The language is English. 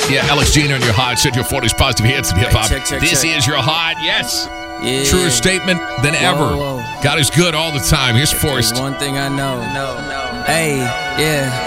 Yeah, Alex Gina on your hot, set your 40s positive hits and hip hop. This is your hot, yes. Yeah. Truer statement than ever. Whoa. God is good all the time. Here's Forrest. There's one thing I know. Hey, yeah.